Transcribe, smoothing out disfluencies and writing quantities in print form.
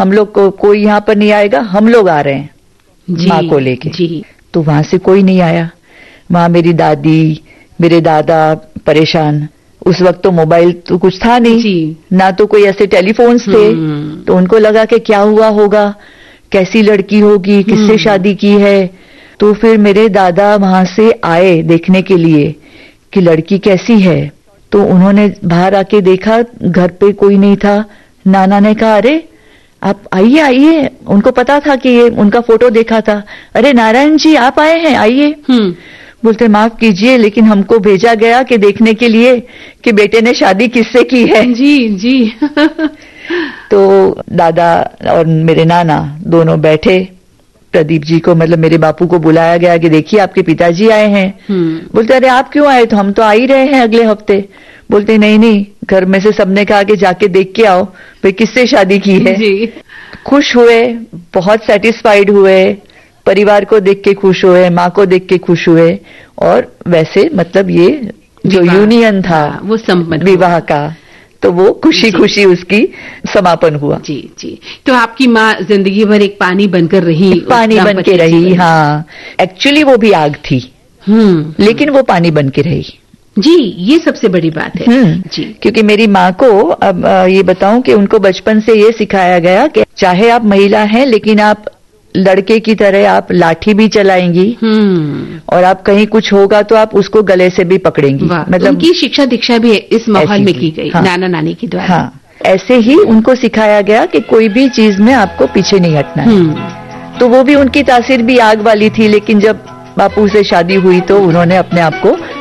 हम लोग को कोई यहाँ पर नहीं आएगा, हम लोग आ रहे हैं माँ को लेके। तो वहां से कोई नहीं आया। वहां मेरी दादी, मेरे दादा परेशान। उस वक्त तो मोबाइल तो कुछ था नहीं, ना तो कोई ऐसे टेलीफोन्स थे। तो उनको लगा कि क्या हुआ होगा, कैसी लड़की होगी, किससे शादी की है। तो फिर मेरे दादा वहां से आए देखने के लिए कि लड़की कैसी है। तो उन्होंने बाहर आके देखा, घर पे कोई नहीं था। नाना ने कहा, अरे आप आइए आइए। उनको पता था कि ये उनका फोटो देखा था। अरे नारायण जी आप आए हैं, आइए। बोलते माफ कीजिए, लेकिन हमको भेजा गया कि देखने के लिए कि बेटे ने शादी किससे की है। जी। तो दादा और मेरे नाना दोनों बैठे। प्रदीप जी को, मतलब मेरे बापू को बुलाया गया कि देखिए आपके पिताजी आए हैं। बोलते अरे आप क्यों आए? तो हम तो आ ही रहे हैं अगले हफ्ते। बोलते नहीं, घर में से सबने कहा कि जाके देख के आओ भाई किससे शादी की है। खुश हुए, बहुत सेटिस्फाइड हुए, परिवार को देख के खुश हुए, माँ को देख के खुश हुए। और वैसे मतलब ये जो यूनियन था वो विवाह का, तो वो खुशी खुशी उसकी समापन हुआ। जी। तो आपकी माँ जिंदगी भर एक पानी बनकर रही, पानी बन के रही। हाँ, एक्चुअली वो भी आग थी, लेकिन वो पानी बन के रही। जी, ये सबसे बड़ी बात है। जी, क्योंकि मेरी माँ को अब ये बताऊं कि उनको बचपन से ये सिखाया गया कि चाहे आप महिला हैं, लेकिन आप लड़के की तरह आप लाठी भी चलाएंगी और आप कहीं कुछ होगा तो आप उसको गले से भी पकड़ेंगी। मतलब उनकी शिक्षा दीक्षा भी इस माहौल में की गई। हाँ, नाना नानी के द्वारा। हाँ, ऐसे ही उनको सिखाया गया कि कोई भी चीज में आपको पीछे नहीं हटना है। तो वो भी उनकी तासीर भी आग वाली थी, लेकिन जब बापू से शादी हुई तो उन्होंने अपने आप को